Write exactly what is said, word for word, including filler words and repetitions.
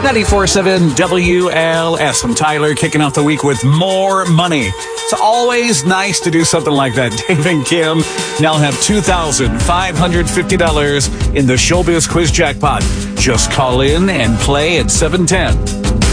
ninety-four point seven W L S. I'm Tyler, kicking off the week with more money. It's always nice to do something like that. Dave and Kim now have two thousand five hundred fifty dollars in the Showbiz Quiz Jackpot. Just call in and play at seven ten.